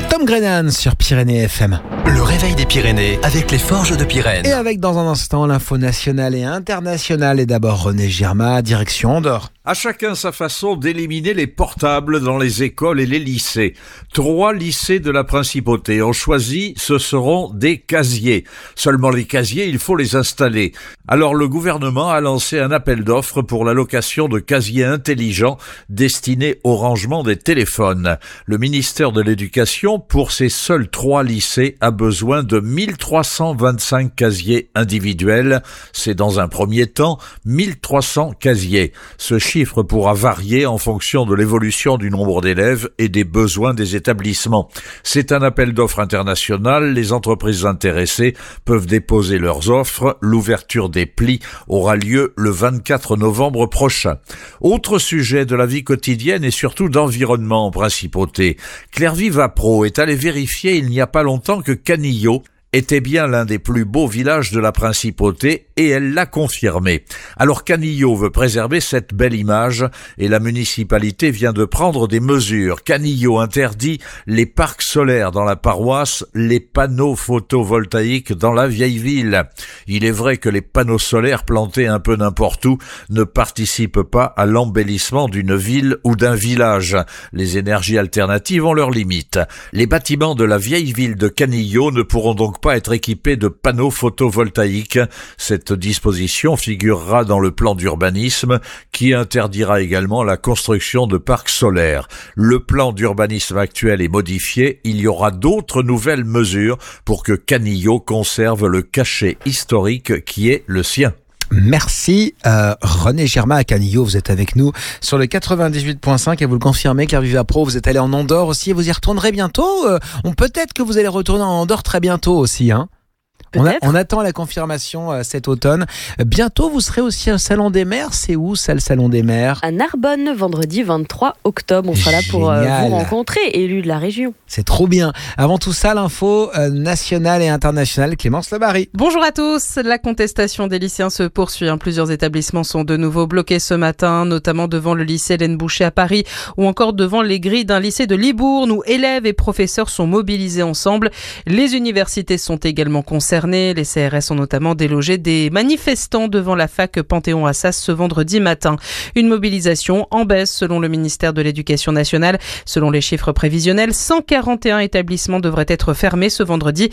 Tom Grennan sur Pyrénées FM. Le réveil des Pyrénées avec les Forges de Pyrène. Et avec dans un instant l'info nationale et internationale. Et d'abord René Girma, direction Andorre. À chacun sa façon d'éliminer les portables dans les écoles et les lycées. 3 lycées de la Principauté ont choisi, ce seront des casiers. Seulement les casiers, il faut les installer. Alors le gouvernement a lancé un appel d'offres pour la location de casiers intelligents destinés au rangement des téléphones. Le ministère de l'Éducation, pour ses seuls 3 lycées, a besoin de 1325 casiers individuels. C'est dans un premier temps 1300 casiers. Ce chiffre pourra varier en fonction de l'évolution du nombre d'élèves et des besoins des établissements. C'est un appel d'offres international. Les entreprises intéressées peuvent déposer leurs offres. L'ouverture des plis aura lieu le 24 novembre prochain. Autre sujet de la vie quotidienne et surtout d'environnement en Principauté. Clairvy Vapro est allé vérifier il n'y a pas longtemps que Canillo était bien l'un des plus beaux villages de la Principauté et elle l'a confirmé. Alors Canillo veut préserver cette belle image et la municipalité vient de prendre des mesures. Canillo interdit les parcs solaires dans la paroisse, les panneaux photovoltaïques dans la vieille ville. Il est vrai que les panneaux solaires plantés un peu n'importe où ne participent pas à l'embellissement d'une ville ou d'un village. Les énergies alternatives ont leurs limites. Les bâtiments de la vieille ville de Canillo ne pourront donc pas être équipés de panneaux photovoltaïques. Cette disposition figurera dans le plan d'urbanisme qui interdira également la construction de parcs solaires. Le plan d'urbanisme actuel est modifié. Il y aura d'autres nouvelles mesures pour que Canillo conserve le cachet historique qui est le sien. Merci René Girma à Canillo, vous êtes avec nous sur le 98.5 et vous le confirmez, Clairvy Vapro, vous êtes allé en Andorre aussi et vous y retournerez bientôt. Peut-être que vous allez retourner en Andorre très bientôt aussi, hein. On attend la confirmation cet automne. Bientôt, vous serez aussi au Salon des Maires. C'est où ça, le Salon des Maires ? À Narbonne, vendredi 23 octobre. On sera là pour vous rencontrer, élus de la région. C'est trop bien. Avant tout ça, l'info nationale et internationale. Clémence Labary. Bonjour à tous. La contestation des lycéens se poursuit. Plusieurs établissements sont de nouveau bloqués ce matin, notamment devant le lycée Hélène Boucher à Paris ou encore devant les grilles d'un lycée de Libourne où élèves et professeurs sont mobilisés ensemble. Les universités sont également concernées. Les CRS ont notamment délogé des manifestants devant la fac Panthéon-Assas ce vendredi matin. Une mobilisation en baisse selon le ministère de l'Éducation nationale. Selon les chiffres prévisionnels, 141 établissements devraient être fermés ce vendredi.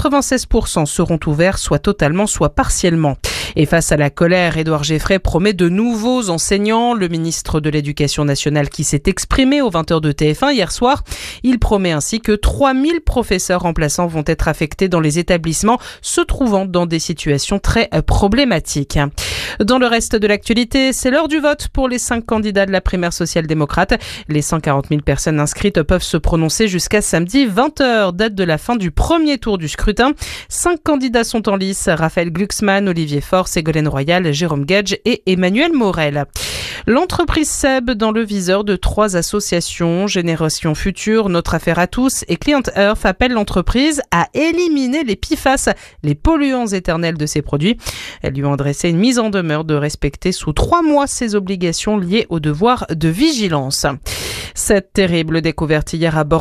96% seront ouverts, soit totalement, soit partiellement. Et face à la colère, Édouard Geffray promet de nouveaux enseignants. Le ministre de l'Éducation nationale qui s'est exprimé aux 20h de TF1 hier soir, il promet ainsi que 3000 professeurs remplaçants vont être affectés dans les établissements se trouvant dans des situations très problématiques. Dans le reste de l'actualité, c'est l'heure du vote pour les 5 candidats de la primaire social-démocrate. Les 140 000 personnes inscrites peuvent se prononcer jusqu'à samedi 20h, date de la fin du premier tour du scrutin. 5 candidats sont en lice, Raphaël Glucksmann, Olivier Faure, Ségolène Royal, Jérôme Gage et Emmanuel Morel. L'entreprise SEB dans le viseur de 3 associations, Génération Future, Notre Affaire à tous et Client Earth appellent l'entreprise à éliminer les PFAS, les polluants éternels de ses produits. Elles lui ont adressé une mise en demeure de respecter sous 3 mois ses obligations liées au devoir de vigilance. Cette terrible découverte hier à Bordeaux